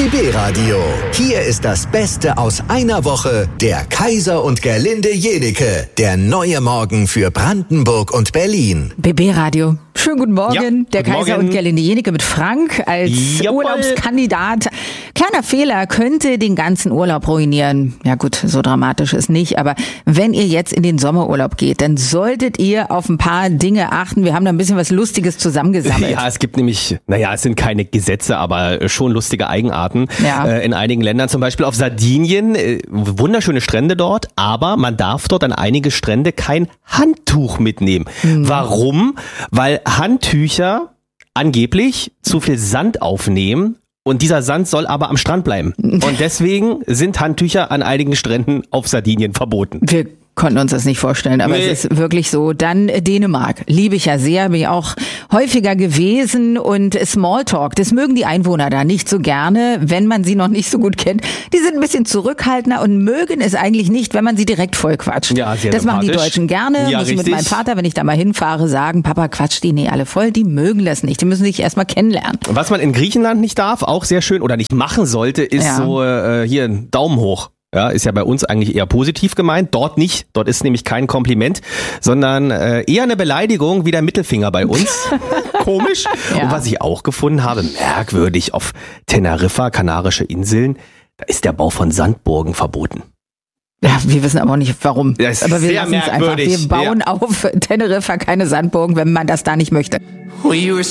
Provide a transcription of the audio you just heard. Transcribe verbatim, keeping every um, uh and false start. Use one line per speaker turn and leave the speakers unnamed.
B B Radio. Hier ist das Beste aus einer Woche. Der Kaiser und Gerlinde Jenike. Der neue Morgen für Brandenburg und Berlin.
B B Radio. Schönen guten Morgen.
Ja,
der
guten
Kaiser
Morgen.
und Gerlinde Jenike mit Frank als
Jawohl.
Urlaubskandidat. Kleiner Fehler könnte den ganzen Urlaub ruinieren. Ja gut, so dramatisch ist nicht. Aber wenn ihr jetzt in den Sommerurlaub geht, dann solltet ihr auf ein paar Dinge achten. Wir haben da ein bisschen was Lustiges zusammengesammelt.
Ja, es gibt nämlich, naja, es sind keine Gesetze, aber schon lustige Eigenarten
Ja.
äh, in einigen Ländern. Zum Beispiel auf Sardinien, äh, wunderschöne Strände dort, aber man darf dort an einige Strände kein Handtuch mitnehmen.
Mhm.
Warum? Weil Handtücher angeblich zu viel Sand aufnehmen. Und dieser Sand soll aber am Strand bleiben. Und deswegen sind Handtücher an einigen Stränden auf Sardinien verboten.
Wir konnten uns das nicht vorstellen, aber
Nee.
es ist wirklich so. Dann Dänemark. Liebe ich ja sehr, bin ich auch häufiger gewesen. Und Smalltalk, das mögen die Einwohner da nicht so gerne, wenn man sie noch nicht so gut kennt. Die sind ein bisschen zurückhaltender und mögen es eigentlich nicht, wenn man sie direkt vollquatscht.
Ja, sehr
das machen die
sympathisch.
Deutschen gerne.
Ja,
Muss ich mit
richtig.
meinem Vater, wenn ich da mal hinfahre, sagen, Papa, quatscht die nee alle voll. Die mögen das nicht. Die müssen sich erstmal kennenlernen.
Was man in Griechenland nicht darf, auch sehr schön oder nicht machen sollte, ist
Ja.
so äh, hier ein Daumen hoch. Ja, ist ja bei uns eigentlich eher positiv gemeint. Dort nicht. Dort ist nämlich kein Kompliment, sondern äh, eher eine Beleidigung wie der Mittelfinger bei uns. Komisch.
Ja.
Und was ich auch gefunden habe, merkwürdig, auf Teneriffa, Kanarische Inseln, da ist der Bau von Sandburgen verboten.
Ja, wir wissen aber auch nicht warum.
Das ist
aber wir
sehr
lassen es einfach.
merkwürdig.
Wir bauen
Ja.
auf Teneriffa keine Sandburgen, wenn man das da nicht möchte.
Well, you were